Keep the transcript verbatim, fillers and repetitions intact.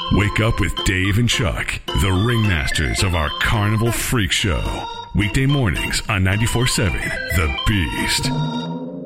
Wake up with Dave and Chuck, the ringmasters of our Carnival Freak Show. Weekday mornings on ninety-four point seven The Beast.